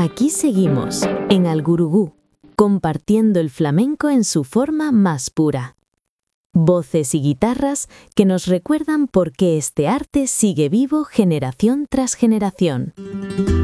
Aquí seguimos, en Algurugú, compartiendo el flamenco en su forma más pura. Voces y guitarras que nos recuerdan por qué este arte sigue vivo generación tras generación.